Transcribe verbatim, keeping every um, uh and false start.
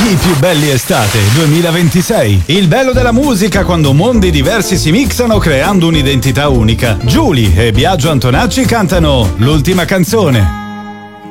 I più belli estate duemilaventisei. Il bello della musica quando mondi diversi si mixano creando un'identità unica. Giuly e Biagio Antonacci cantano L'ultima canzone.